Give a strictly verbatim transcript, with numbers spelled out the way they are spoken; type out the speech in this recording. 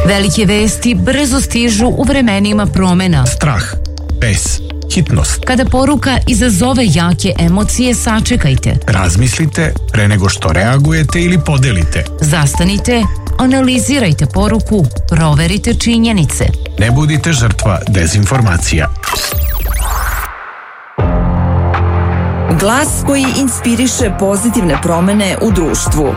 Velike vesti brzo stižu u vremenima promena. Strah, bes, hitnost. Kada poruka izazove jake emocije, sačekajte. Razmislite pre nego što reagujete ili podelite. Zastanite, analizirajte poruku, proverite činjenice. Ne budite žrtva dezinformacija. Glas koji inspiriše pozitivne promene u društvu.